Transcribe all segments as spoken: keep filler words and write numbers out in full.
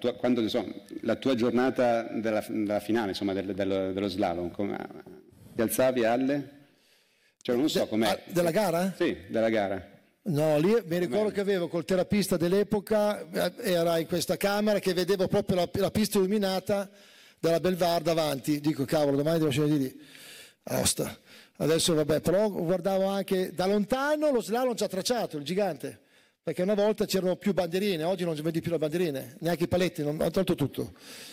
tua, quando, insomma, la tua giornata della, della finale, insomma, del, del, dello slalom, come, ti alzavi alle? Cioè non so com'è. De, della gara? Sì, della gara. No, lì mi ricordo che avevo col terapista dell'epoca, era in questa camera che vedevo proprio la, la pista illuminata della Belvar davanti. Dico, cavolo, domani devo scendere di lì. Aosta. Adesso vabbè, però guardavo anche da lontano lo slalom già tracciato, il gigante. Perché una volta c'erano più bandierine, oggi non vedi più le bandierine, neanche i paletti, non, ho tolto tutto.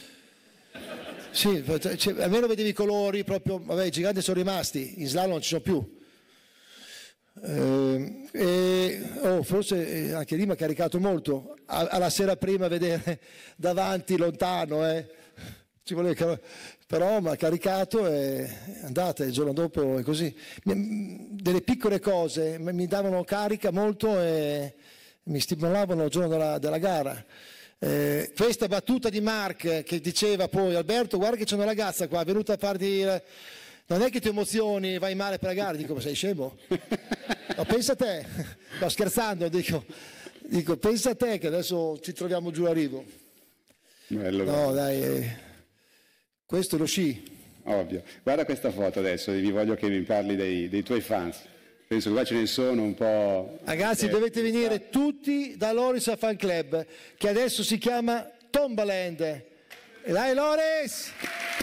Sì, cioè, almeno vedevi i colori, proprio, vabbè, i giganti sono rimasti, in slalom non ci sono più. Eh, e, oh, forse anche lì mi ha caricato molto, alla sera prima vedere davanti, lontano, eh. Ci voleva, però mi ha caricato e è andata, il giorno dopo è così. Delle piccole cose mi davano carica molto e mi stimolavano il giorno della, della gara. Eh, questa battuta di Mark che diceva poi, Alberto, guarda che c'è una ragazza qua, è venuta a farti... Non è che ti emozioni, vai male per la gara, dico, ma sei scemo? No, pensa a te, sto scherzando, dico, dico, pensa a te che adesso ci troviamo giù a Rivo. Bello, no, bello. Dai, eh, questo è lo sci. Ovvio. Guarda questa foto adesso, vi voglio che mi parli dei, dei tuoi fans. Penso che qua ce ne sono un po'... Ragazzi, eh, dovete venire tutti da Loris Fan Club, che adesso si chiama Tombaland. E dai Loris!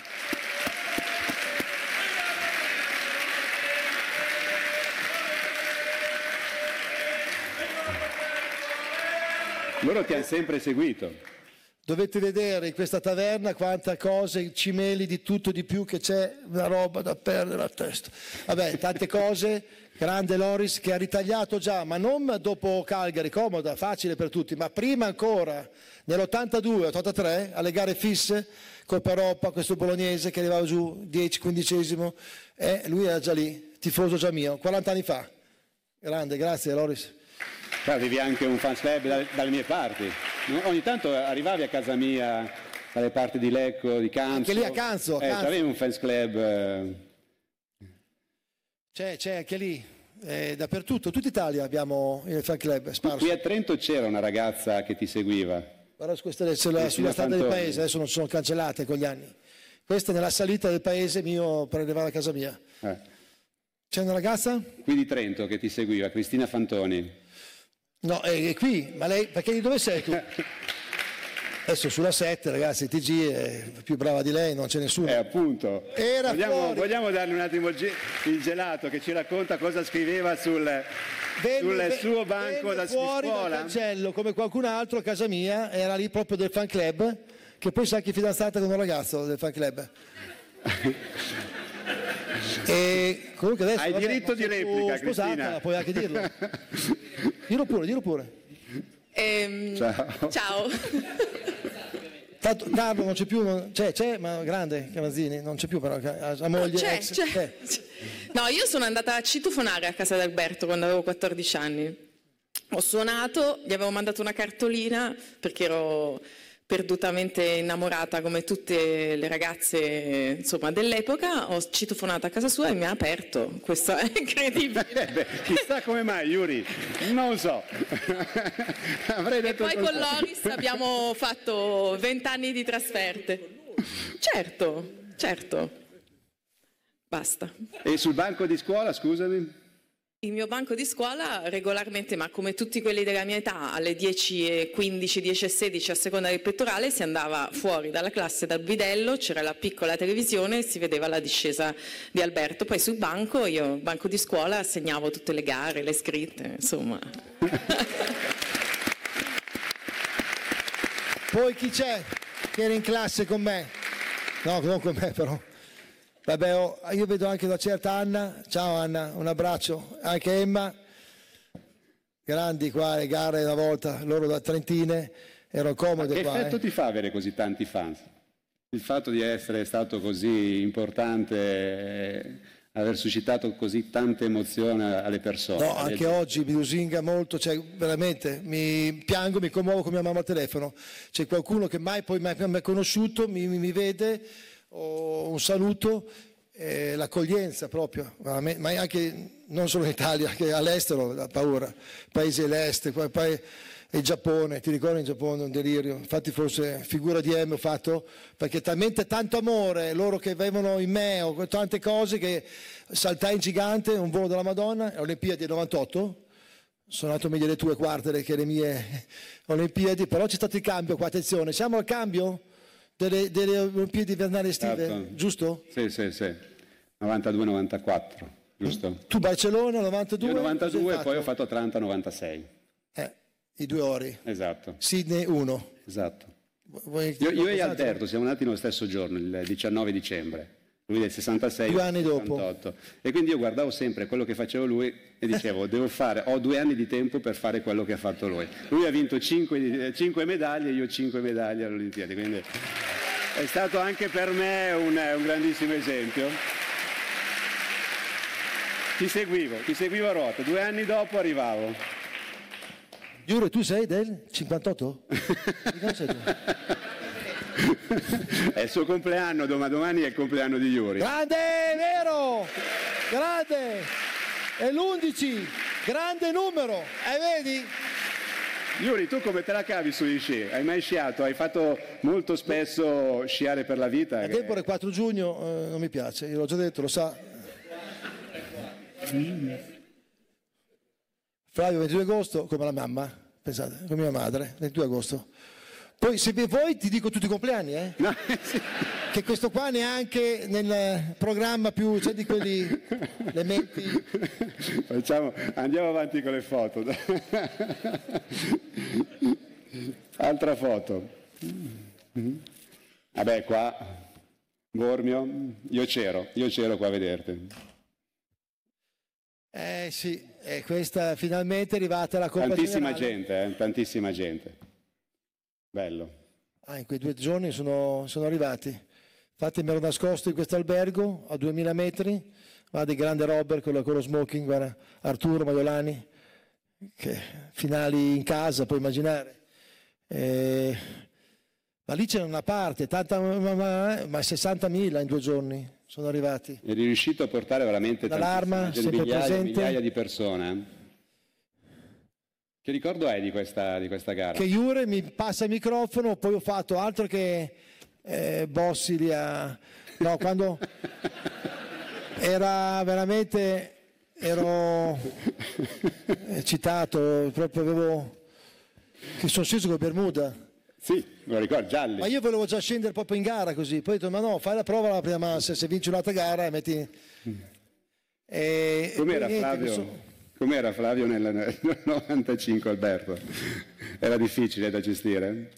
Loro ti hanno sempre seguito. Dovete vedere in questa taverna quanta cose, cimeli di tutto di più, che c'è una roba da perdere la testa. Vabbè, tante cose, grande Loris che ha ritagliato già, ma non dopo Calgary, comoda, facile per tutti, ma prima ancora, nell'ottantadue ottantatré, alle gare fisse, Coppa Europa, questo bolognese che arrivava giù dieci quindicesimo, e lui era già lì, tifoso già mio, quaranta anni fa. Grande, grazie Loris. Avevi anche un fans club dalle, dalle mie parti. Ogni tanto arrivavi a casa mia, dalle parti di Lecco, di Canzo. Anche lì a Canzo. A eh, Canzo. Avevi un fans club. Eh... C'è, c'è anche lì. Eh, dappertutto, tutta Italia abbiamo il fan club sparso. Qui a Trento c'era una ragazza che ti seguiva. Guarda, questa è sulla, sulla strada del paese, adesso non sono cancellate con gli anni. Questa nella salita del paese mio per arrivare a casa mia. Eh. C'è una ragazza? Qui di Trento che ti seguiva, Cristina Fantoni. No, è qui, ma lei, perché di dove sei tu? Adesso sulla sette, ragazzi, T G è più brava di lei, non c'è nessuno. Eh, appunto. Era vogliamo, vogliamo darle un attimo il gelato che ci racconta cosa scriveva sul, venne, sul suo banco da fuori scuola? Dal cancello, come qualcun altro a casa mia, era lì proprio del fan club, che poi sa anche fidanzata con un ragazzo del fan club. E comunque adesso hai vabbè, diritto di replica, sposata, Cristina. Puoi anche dirlo. Dillo pure, dillo pure. Ehm, ciao. Ciao. Tanto, Carlo non c'è più, c'è, c'è, ma grande Cavazzini, non c'è più però, la moglie c'è, ex, c'è. c'è. No, io sono andata a citofonare a casa di Alberto quando avevo quattordici anni. Ho suonato, gli avevo mandato una cartolina perché ero perdutamente innamorata come tutte le ragazze, insomma, dell'epoca. Ho citofonato a casa sua e mi ha aperto. Questo è incredibile. Beh, chissà come mai, Yuri, non so. Avrei detto e poi con Loris abbiamo fatto vent'anni di trasferte. Certo, certo. Basta. E sul banco di scuola, scusami? Il mio banco di scuola regolarmente, ma come tutti quelli della mia età, alle dieci e quindici, dieci e sedici a seconda del pettorale, si andava fuori dalla classe dal bidello, c'era la piccola televisione e si vedeva la discesa di Alberto. Poi sul banco, io, banco di scuola, segnavo tutte le gare, le scritte, insomma. Poi chi c'è che era in classe con me? No, non con me però. Vabbè, oh, io vedo anche una certa Anna, ciao Anna, un abbraccio, anche Emma, grandi qua, le gare una volta, loro da Trentine, erano comode che qua. Che effetto eh. ti fa avere così tanti fans? Il fatto di essere stato così importante, eh, aver suscitato così tanta emozione alle persone? No, anche gente. oggi mi lusinga molto, cioè veramente, mi piango, mi commuovo con mia mamma al telefono, c'è qualcuno che mai poi mi ha conosciuto, mi, mi vede, o un saluto, eh, l'accoglienza proprio, ma anche non solo in Italia, che all'estero la paura, paesi dell'est, poi, poi e il Giappone, ti ricordi in Giappone, un delirio, infatti forse figura di M ho fatto, perché talmente tanto amore, loro che avevano in me, o tante cose, che saltai in gigante, un volo della Madonna, Olimpiadi del novantotto, sono andato meglio le tue quarte che le mie Olimpiadi, però c'è stato il cambio qua, attenzione, siamo al cambio delle, delle Olimpiadi invernali estive, certo. Giusto? Sì, sì, sì, novantadue novantaquattro, giusto? Tu Barcellona, novantadue? Io novantadue e poi ho fatto Atlanta novantasei. Eh, i due ori. Esatto. Sydney uno. Esatto. Vuoi, io, io e Alberto siamo nati nello stesso giorno, il diciannove dicembre. Lui del sessantasei, due anni dopo. sessantotto. E quindi io guardavo sempre quello che facevo lui e dicevo, devo fare, ho due anni di tempo per fare quello che ha fatto lui. Lui ha vinto cinque, cinque medaglie, io cinque medaglie alle Olimpiadi, quindi è stato anche per me un, un grandissimo esempio. Ti seguivo, ti seguivo a ruota, due anni dopo arrivavo. Giuro, tu sei del cinquantotto? Di cosa sei tu? È il suo compleanno, domani, domani è il compleanno di Yuri. Grande, vero! Grande! È l'undici, grande numero, e vedi? Yuri, tu come te la cavi sugli sci? Hai mai sciato? Hai fatto molto spesso sciare per la vita? A che... tempo del quattro giugno eh, non mi piace, io l'ho già detto, lo sa. Flavio, ventidue agosto, come la mamma, pensate, come mia madre, ventidue agosto. Poi se vuoi ti dico tutti i compleanni, eh? No, sì. Che questo qua neanche nel programma più, c'è cioè di quelli, le metti... Facciamo, andiamo avanti con le foto. Altra foto. Vabbè, qua, Bormio, io c'ero, io c'ero qua a vederti. Eh sì, e questa finalmente è arrivata la Coppa Tantissima Generale. gente, eh? Tantissima gente. Bello. Ah, in quei due giorni sono, sono arrivati. Infatti mi ero nascosto in questo albergo a duemila metri, guarda il grande Robert con, con lo smoking, guarda, Arturo Maiolani, che finali in casa, puoi immaginare. Eh, ma lì c'è una parte, tanta, ma, ma, ma sessantamila in due giorni sono arrivati. Eri riuscito a portare veramente L'allarma, tantissime sempre migliaia, presente. migliaia di persone. Che ricordo hai di questa, di questa gara? Che Jure mi passa il microfono, poi ho fatto altro che eh, Bossi lì a... No, quando era veramente, ero eccitato, proprio avevo... che sono sceso con Bermuda. Sì, me lo ricordo, gialli. Ma io volevo già scendere proprio in gara così, poi ho detto ma no, fai la prova la prima massa, se vinci un'altra gara e metti... E, Com'era e niente, Flavio? so... Com'era Flavio nel, nel novantacinque, Alberto? Era difficile da gestire?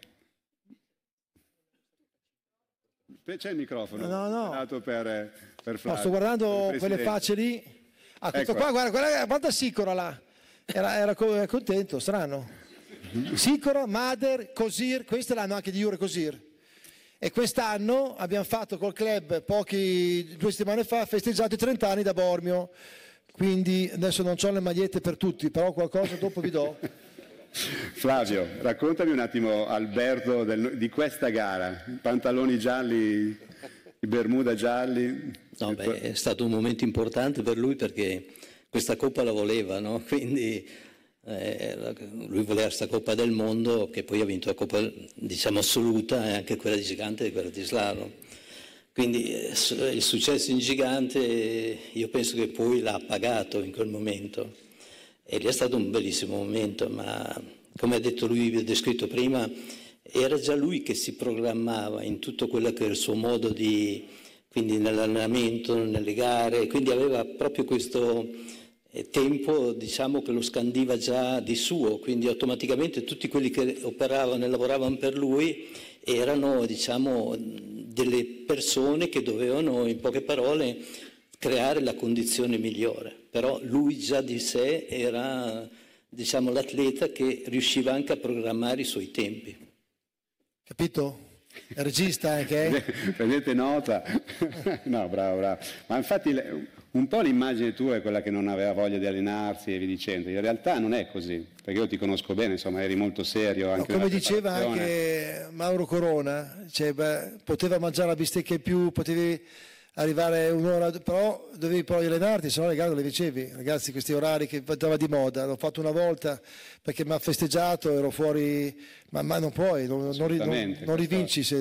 C'è il microfono? No, no. Dato per, per Flavio. No, sto guardando per quelle facce lì. Ah, questo Ecco. qua, guarda, guarda, guarda Sicora là. Era, era co- contento, strano. Sicora, Mader, Cosir, queste l'hanno anche di Jure Cosir. E quest'anno abbiamo fatto col club, pochi, due settimane fa, festeggiato i trenta anni da Bormio. Quindi adesso non ho le magliette per tutti, però qualcosa dopo vi do. Flavio, raccontami un attimo, Alberto, del, di questa gara. Pantaloni gialli, i Bermuda gialli. No, beh, è stato un momento importante per lui perché questa Coppa la voleva, no? Quindi eh, lui voleva questa Coppa del Mondo, che poi ha vinto la Coppa, diciamo, assoluta e anche quella di gigante e quella di slalom. Quindi eh, il successo in gigante io penso che poi l'ha pagato in quel momento e lì è stato un bellissimo momento, ma come ha detto lui, vi ho descritto prima, era già lui che si programmava in tutto quello che era il suo modo di, quindi nell'allenamento, nelle gare, quindi aveva proprio questo eh, tempo, diciamo, che lo scandiva già di suo, quindi automaticamente tutti quelli che operavano e lavoravano per lui erano, diciamo, delle persone che dovevano, in poche parole, creare la condizione migliore. Però lui già di sé era, diciamo, l'atleta che riusciva anche a programmare i suoi tempi. Capito? È regista anche, eh? Prendete nota. No, bravo, bravo. Ma infatti un po' l'immagine tua è quella che non aveva voglia di allenarsi e via dicendo. In realtà non è così, perché io ti conosco bene, insomma, eri molto serio. Anche No, come diceva anche Mauro Corona, cioè, beh, poteva mangiare la bistecca in più, potevi arrivare un'ora, però dovevi poi allenarti, se no le gare non le vincevi. Ragazzi, questi orari che andava di moda, l'ho fatto una volta perché mi ha festeggiato, ero fuori, ma, ma non puoi, non, non, non, non rivinci se